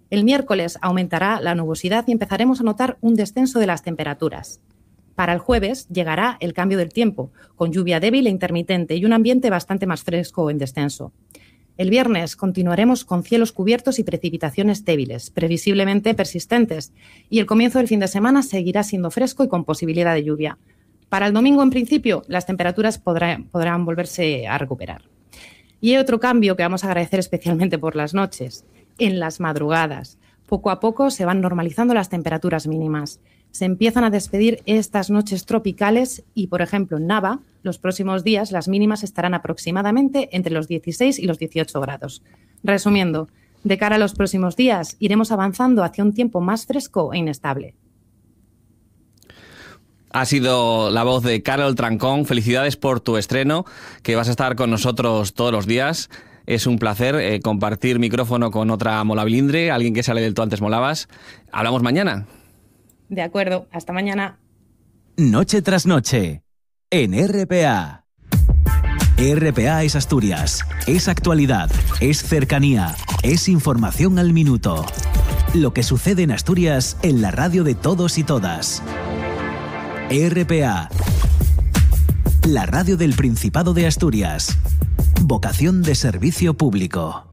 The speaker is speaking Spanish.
El miércoles aumentará la nubosidad y empezaremos a notar un descenso de las temperaturas. Para el jueves llegará el cambio del tiempo, con lluvia débil e intermitente y un ambiente bastante más fresco en descenso. El viernes continuaremos con cielos cubiertos y precipitaciones débiles, previsiblemente persistentes, y el comienzo del fin de semana seguirá siendo fresco y con posibilidad de lluvia. Para el domingo, en principio, las temperaturas podrán volverse a recuperar. Y hay otro cambio que vamos a agradecer especialmente por las noches. En las madrugadas, poco a poco se van normalizando las temperaturas mínimas. Se empiezan a despedir estas noches tropicales y, por ejemplo, en Nava, los próximos días las mínimas estarán aproximadamente entre los 16 y los 18 grados. Resumiendo, de cara a los próximos días iremos avanzando hacia un tiempo más fresco e inestable. Ha sido la voz de Carol Trancón. Felicidades por tu estreno, que vas a estar con nosotros todos los días. Es un placer compartir micrófono con otra molabilindre, alguien que sale del Tú antes molabas. Hablamos mañana. De acuerdo, hasta mañana. Noche tras noche, en RPA. RPA es Asturias, es actualidad, es cercanía, es información al minuto. Lo que sucede en Asturias en la radio de todos y todas. RPA, la radio del Principado de Asturias. Vocación de servicio público.